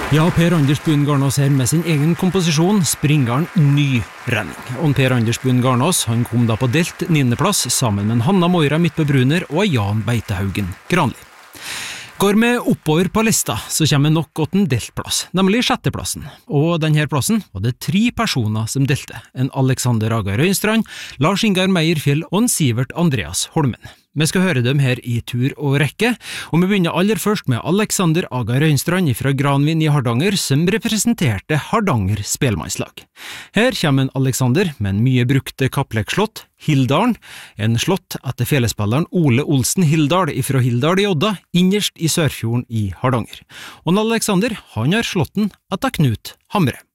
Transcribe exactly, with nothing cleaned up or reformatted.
Ja, Per Anders Bund Garnås her med sin egen komposisjon Springgarn ny renning. Og Per Anders Bund Garnås, han kom da på delt niendeplass sammen med Hanna Moira Midtbø-Bruner og Jan Beitehaugen Granli. Går vi oppover på lista, så kommer nok godt en delt plass, nemlig sjetteplassen. Og denne plassen var det tre personer som delte. En Alexander Aga Røynstrand, Lars Ingar Meierfjell og en Sivert Andreas Holmen. Vi skal høre dem her i tur og rekke, og vi begynner aller først med Alexander Aga Røynstrand fra Granvin i Hardanger, som representerte Hardanger Spelmannslag. Her kommer en Alexander med en mye brukte kapplekslott, Hildalen, en slott etter felespilleren Ole Olsen Hildal fra Hildal i Odda, innerst i Sørfjorden i Hardanger. Og Alexander, han har slotten etter Knut Hamre.